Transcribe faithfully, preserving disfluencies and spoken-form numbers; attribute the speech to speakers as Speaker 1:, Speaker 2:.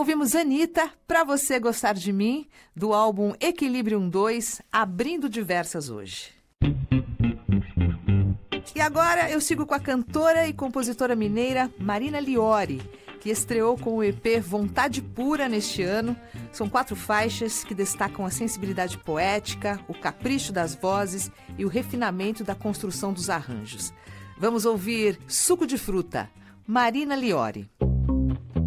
Speaker 1: Ouvimos Anitta, Pra Você Gostar de Mim, do álbum Equilibrium dois, abrindo diversas hoje. E agora eu sigo com a cantora e compositora mineira Marina Liori, que estreou com o E P Vontade Pura neste ano. São quatro faixas que destacam a sensibilidade poética, o capricho das vozes e o refinamento da construção dos arranjos. Vamos ouvir Suco de Fruta, Marina Liori.